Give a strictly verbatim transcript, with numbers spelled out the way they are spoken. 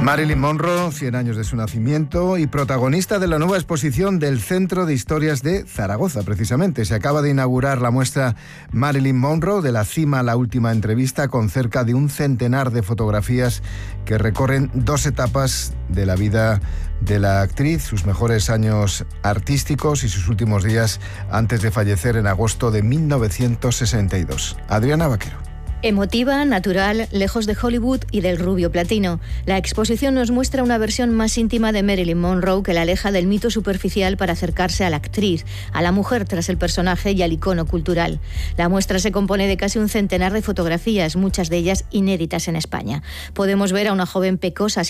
Marilyn Monroe, cien años de su nacimiento y protagonista de la nueva exposición del Centro de Historias de Zaragoza, precisamente. Se acaba de inaugurar la muestra Marilyn Monroe, de la cima a la última entrevista, con cerca de un centenar de fotografías que recorren dos etapas de la vida de la actriz, sus mejores años artísticos y sus últimos días antes de fallecer en agosto de mil novecientos sesenta y dos. Adriana Vaquero. Emotiva, natural, lejos de Hollywood y del rubio platino. La exposición nos muestra una versión más íntima de Marilyn Monroe que la aleja del mito superficial para acercarse a la actriz, a la mujer tras el personaje y al icono cultural. La muestra se compone de casi un centenar de fotografías, muchas de ellas inéditas en España. Podemos ver a una joven pecosa